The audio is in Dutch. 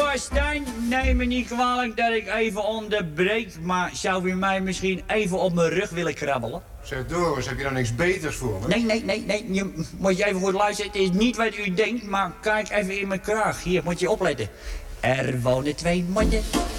Stijn, neem me niet kwalijk dat ik even onderbreek, maar zou u mij misschien even op mijn rug willen krabbelen? Zeg Doris, heb je dan niks beters voor me? Nee, moet je even goed luisteren. Het is niet wat u denkt, maar kijk even in mijn kraag. Hier, moet je opletten. Er wonen 2 mannen